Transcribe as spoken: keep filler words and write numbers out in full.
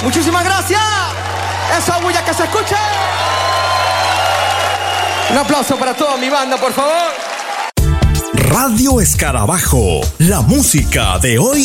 Muchísimas gracias. Esa bulla que se escuche. Un aplauso para toda mi banda, por favor. Radio Escarabajo, la música de hoy